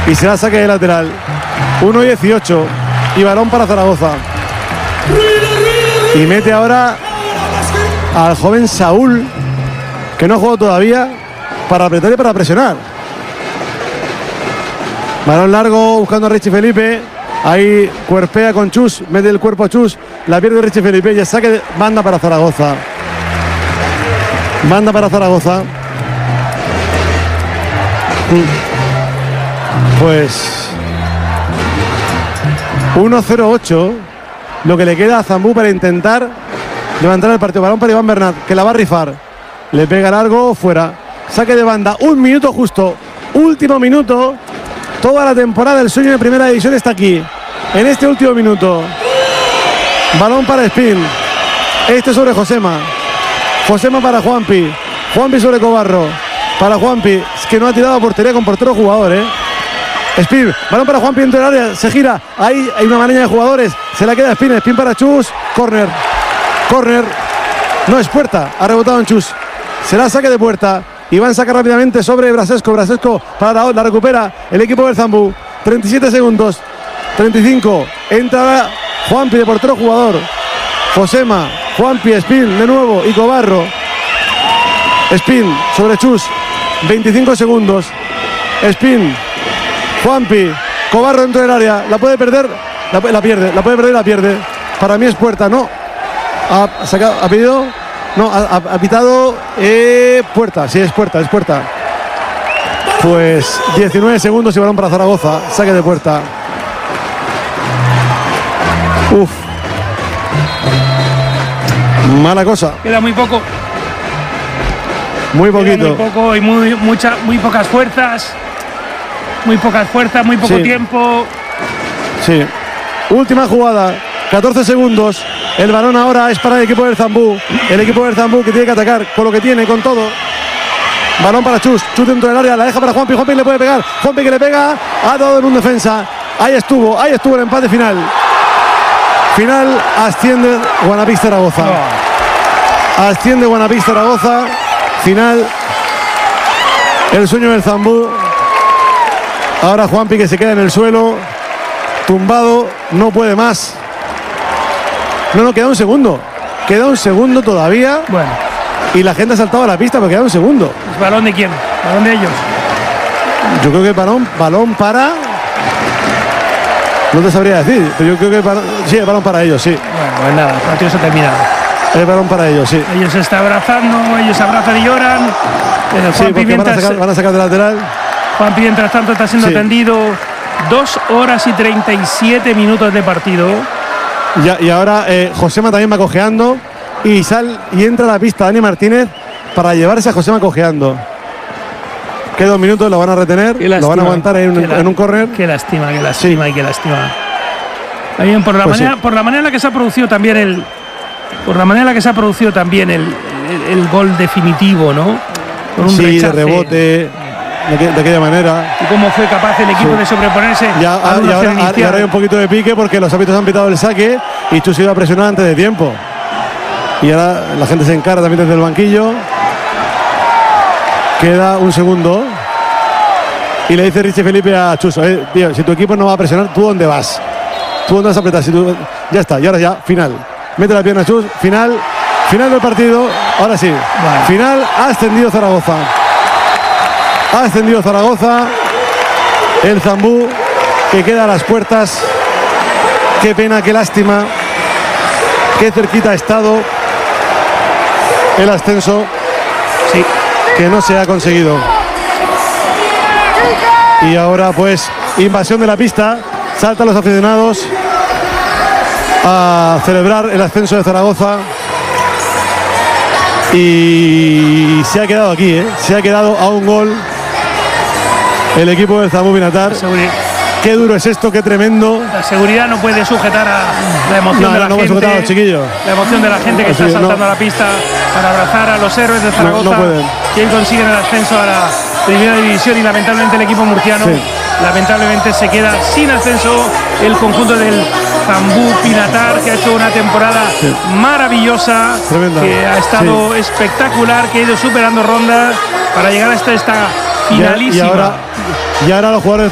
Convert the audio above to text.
y será saque de lateral. 1-18 y balón para Zaragoza. Y mete ahora al joven Saúl, que no ha jugado todavía, para apretar y para presionar. Balón largo buscando a Richie Felipe. Ahí cuerpea con Chus, mete el cuerpo a Chus, la pierde Richie Felipe y el saque de banda para Zaragoza. Banda para Zaragoza. Pues 1-0-8 lo que le queda a Zambú para intentar levantar el partido. Balón para Iván Bernat, que la va a rifar. Le pega largo, fuera. Saque de banda, 1 minuto justo. Último minuto. Toda la temporada del sueño de primera división está aquí, en este último minuto. Balón para Espín. Este sobre Josema. Josema para Juanpi. Juanpi sobre Cobarro. Para Juanpi, es que no ha tirado a portería con portero jugador, Espín, balón para Juanpi dentro del área, se gira. Ahí hay una maraña de jugadores. Se la queda Espín, Espín para Chus. Córner. Córner. No es puerta. Ha rebotado en Chus. Será saque de puerta. Iván saca rápidamente sobre Brasesco. Brasesco para la recupera el equipo del Zambú. 37 segundos. 35. Entra Juanpi de portero jugador. Josema. Juanpi, Espín de nuevo y Cobarro. Espín sobre Chus. 25 segundos. Espín. Juanpi. Cobarro dentro del área. La puede perder. La pierde. La puede perder y la pierde. Para mí es puerta, ¿no? Ha pedido. No, ha pitado puerta. Sí, es puerta, es puerta. Pues 19 segundos y balón para Zaragoza. Saque de puerta. Uf. Mala cosa. Queda muy poco. Muy poquito. Muy poco y muy pocas fuerzas. Muy pocas fuerzas, muy poco tiempo. Sí. Última jugada. 14 segundos. El balón ahora es para el equipo del Zambú. El equipo del Zambú que tiene que atacar con lo que tiene, con todo. Balón para Chus. Chus dentro del área. La deja para Juanpi. Juanpi le puede pegar. Juanpi que le pega. Ha dado en un defensa. Ahí estuvo el empate final. Final, asciende Guanapix Zaragoza. Asciende Guanapix Zaragoza. Final, el sueño del Zambú. Ahora Juanpi que se queda en el suelo, tumbado, no puede más. No, queda un segundo. Queda un segundo todavía. Bueno. Y la gente ha saltado a la pista, pero queda un segundo. ¿Es balón de quién? ¿Balón de ellos? Yo creo que el balón para... No te sabría decir, pero yo creo que el balón para ellos, sí. Bueno, pues nada, el partido se ha terminado. El balón para ellos, sí. Ellos se están abrazando, ellos se abrazan y lloran. Sí, porque van a sacar de lateral. Juanpi, mientras tanto, está siendo atendido. 2 horas y 37 minutos de partido. Y ahora Josema también va cojeando y entra a la pista Dani Martínez para llevarse a Josema cojeando. Queda 2 minutos, lo van a retener, lo van a aguantar en un córner. Qué lástima, qué lástima y qué lástima. También por la manera en la que se ha producido también el gol definitivo, ¿no? Con un rechace. De rebote, de aquella manera. Y cómo fue capaz el equipo de sobreponerse. Y ahora hay un poquito de pique porque los árbitros han pitado el saque y Chus iba a presionar antes de tiempo. Y ahora la gente se encara también desde el banquillo. Queda un segundo. Y le dice Richie Felipe a Chus: tío, si tu equipo no va a presionar, ¿tú dónde vas? ¿Tú dónde vas a apretar? Ya está, y ahora ya, final. Mete la pierna Chus, final del partido. Ahora sí, bueno. Final, ha ascendido Zaragoza. Ha ascendido Zaragoza. El Zambú que queda a las puertas. Qué pena, qué lástima. Qué cerquita ha estado el ascenso. Sí. Que no se ha conseguido. Y ahora pues invasión de la pista. Saltan los aficionados a celebrar el ascenso de Zaragoza. Y se ha quedado aquí, se ha quedado a un gol el equipo del Zambú Binatar. Qué duro es esto, qué tremendo. La seguridad no puede sujetar a la emoción de la gente. Sujetar a los chiquillos. La emoción de la gente que está saltando a la pista para abrazar a los héroes de Zaragoza. No pueden. Quien consiguen el ascenso a la primera división y lamentablemente el equipo murciano lamentablemente se queda sin ascenso. El conjunto del Zambú Binatar, que ha hecho una temporada maravillosa, tremenda, que ha estado espectacular, que ha ido superando rondas para llegar hasta esta finalísima. Y ahora los jugadores